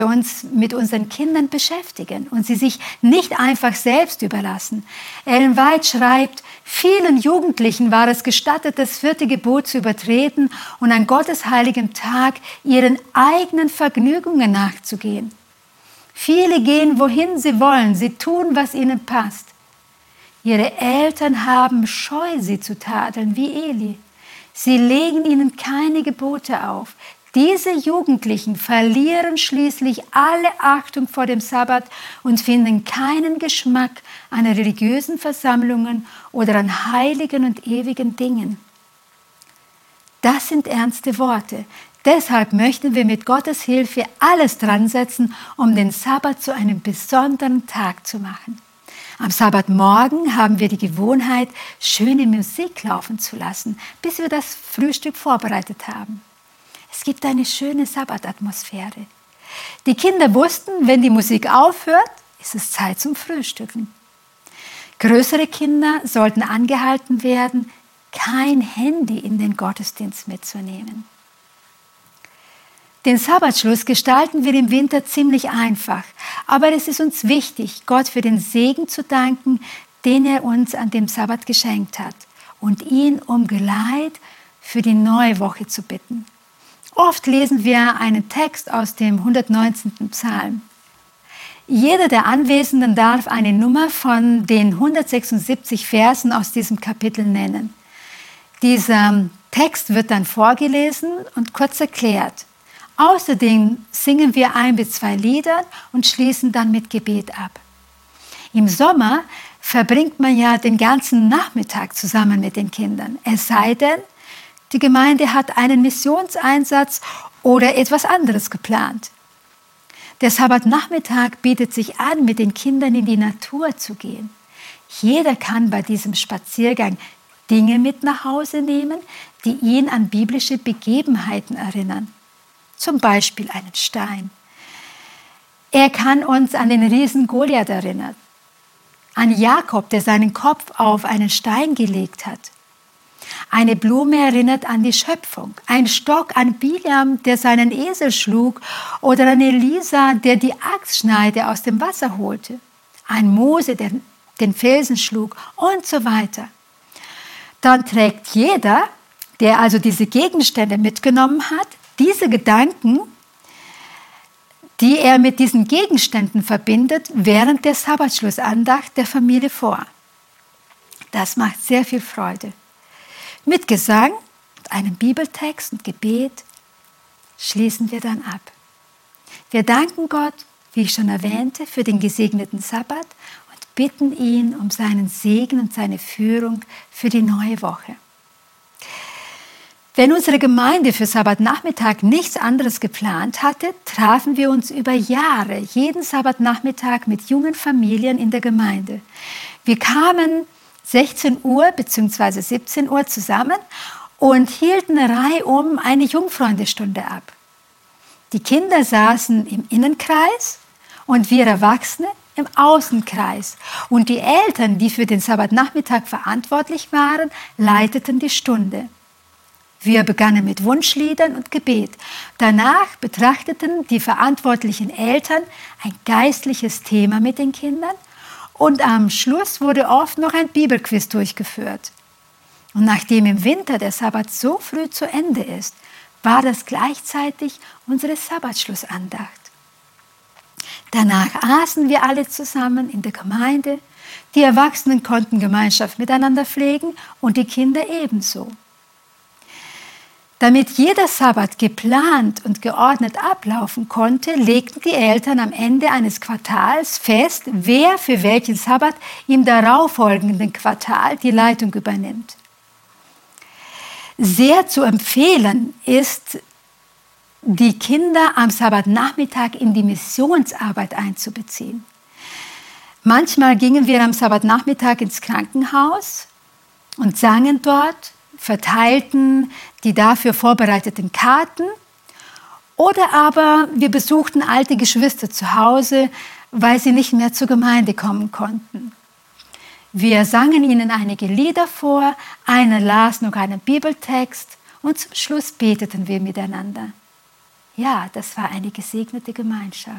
uns mit unseren Kindern beschäftigen und sie sich nicht einfach selbst überlassen. Ellen White schreibt, vielen Jugendlichen war es gestattet, das 4. Gebot zu übertreten und an Gottes heiligem Tag ihren eigenen Vergnügungen nachzugehen. Viele gehen, wohin sie wollen, sie tun, was ihnen passt. Ihre Eltern haben Scheu, sie zu tadeln, wie Eli. Sie legen ihnen keine Gebote auf. Diese Jugendlichen verlieren schließlich alle Achtung vor dem Sabbat und finden keinen Geschmack an religiösen Versammlungen oder an heiligen und ewigen Dingen. Das sind ernste Worte. Deshalb möchten wir mit Gottes Hilfe alles dran setzen, um den Sabbat zu einem besonderen Tag zu machen. Am Sabbatmorgen haben wir die Gewohnheit, schöne Musik laufen zu lassen, bis wir das Frühstück vorbereitet haben. Es gibt eine schöne Sabbatatmosphäre. Die Kinder wussten, wenn die Musik aufhört, ist es Zeit zum Frühstücken. Größere Kinder sollten angehalten werden, kein Handy in den Gottesdienst mitzunehmen. Den Sabbatschluss gestalten wir im Winter ziemlich einfach, aber es ist uns wichtig, Gott für den Segen zu danken, den er uns an dem Sabbat geschenkt hat und ihn um Geleit für die neue Woche zu bitten. Oft lesen wir einen Text aus dem 119. Psalm. Jeder der Anwesenden darf eine Nummer von den 176 Versen aus diesem Kapitel nennen. Dieser Text wird dann vorgelesen und kurz erklärt. Außerdem singen wir 1 bis 2 Lieder und schließen dann mit Gebet ab. Im Sommer verbringt man ja den ganzen Nachmittag zusammen mit den Kindern. Es sei denn, die Gemeinde hat einen Missionseinsatz oder etwas anderes geplant. Der Sabbatnachmittag bietet sich an, mit den Kindern in die Natur zu gehen. Jeder kann bei diesem Spaziergang Dinge mit nach Hause nehmen, die ihn an biblische Begebenheiten erinnern. Zum Beispiel einen Stein. Er kann uns an den Riesen Goliath erinnern, an Jakob, der seinen Kopf auf einen Stein gelegt hat. Eine Blume erinnert an die Schöpfung, ein Stock an Biliam, der seinen Esel schlug, oder an Elisa, der die Axtschneide aus dem Wasser holte, ein Mose, der den Felsen schlug und so weiter. Dann trägt jeder, der also diese Gegenstände mitgenommen hat, diese Gedanken, die er mit diesen Gegenständen verbindet, während der Sabbatschlussandacht der Familie vor. Das macht sehr viel Freude. Mit Gesang, einem Bibeltext und Gebet schließen wir dann ab. Wir danken Gott, wie ich schon erwähnte, für den gesegneten Sabbat und bitten ihn um seinen Segen und seine Führung für die neue Woche. Wenn unsere Gemeinde für Sabbatnachmittag nichts anderes geplant hatte, trafen wir uns über Jahre jeden Sabbatnachmittag mit jungen Familien in der Gemeinde. Wir kamen 16 Uhr bzw. 17 Uhr zusammen und hielten reihum eine Jungfreundestunde ab. Die Kinder saßen im Innenkreis und wir Erwachsene im Außenkreis. Und die Eltern, die für den Sabbatnachmittag verantwortlich waren, leiteten die Stunde. Wir begannen mit Wunschliedern und Gebet. Danach betrachteten die verantwortlichen Eltern ein geistliches Thema mit den Kindern und am Schluss wurde oft noch ein Bibelquiz durchgeführt. Und nachdem im Winter der Sabbat so früh zu Ende ist, war das gleichzeitig unsere Sabbatschlussandacht. Danach aßen wir alle zusammen in der Gemeinde. Die Erwachsenen konnten Gemeinschaft miteinander pflegen und die Kinder ebenso. Damit jeder Sabbat geplant und geordnet ablaufen konnte, legten die Eltern am Ende eines Quartals fest, wer für welchen Sabbat im darauffolgenden Quartal die Leitung übernimmt. Sehr zu empfehlen ist, die Kinder am Sabbatnachmittag in die Missionsarbeit einzubeziehen. Manchmal gingen wir am Sabbatnachmittag ins Krankenhaus und sangen dort, verteilten die dafür vorbereiteten Karten oder aber wir besuchten alte Geschwister zu Hause, weil sie nicht mehr zur Gemeinde kommen konnten. Wir sangen ihnen einige Lieder vor, einer las noch einen Bibeltext und zum Schluss beteten wir miteinander. ja, das war eine gesegnete Gemeinschaft.